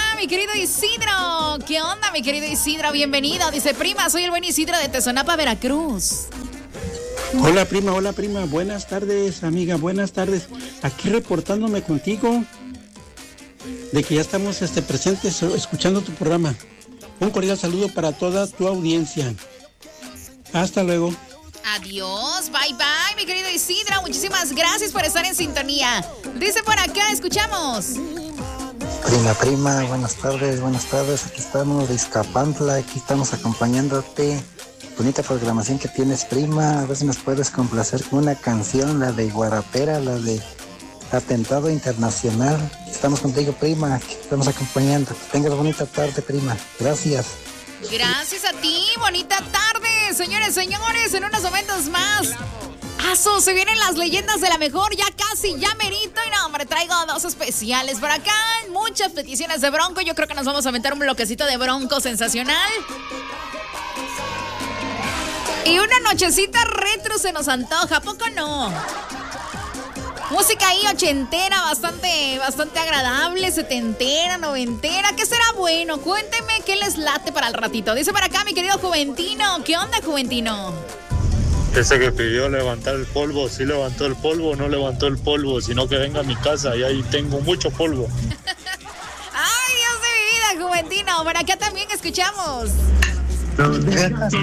mi querido Isidro. ¿Qué onda, mi querido Isidro? Bienvenido. Dice, prima, soy el buen Isidro de Tezonapa, Veracruz. Hola prima, buenas tardes amiga, buenas tardes. Aquí reportándome contigo de que ya estamos presentes escuchando tu programa. Un cordial saludo para toda tu audiencia. Hasta luego. Adiós, bye bye, mi querido Isidro. Muchísimas gracias por estar en sintonía. Dice por acá, escuchamos. Prima, buenas tardes. Aquí estamos de Izcapantla, aquí estamos acompañándote. Bonita programación que tienes, prima. A ver si nos puedes complacer con una canción, la de Guarapera, la de Atentado Internacional. Estamos contigo, prima, aquí estamos acompañando. Que tengas bonita tarde, prima. Gracias. Gracias a ti, bonita tarde. Señores, en unos momentos más. Se vienen las leyendas de la mejor, ya casi, ya merito. Y no, hombre, traigo dos especiales por acá. Muchas peticiones de Bronco. Yo creo que nos vamos a aventar un bloquecito de Bronco sensacional. Y una nochecita retro se nos antoja, ¿a poco no? Música ahí ochentera, bastante agradable, setentera, noventera. ¿Qué será bueno? Cuénteme qué les late para el ratito. Dice para acá mi querido Juventino. ¿Qué onda, Juventino? Ese que pidió levantar el polvo, ¿sí levantó el polvo o no levantó el polvo? Sino que venga a mi casa y ahí tengo mucho polvo. Ay, Dios de mi vida, Juventino. Por acá también escuchamos. No dejas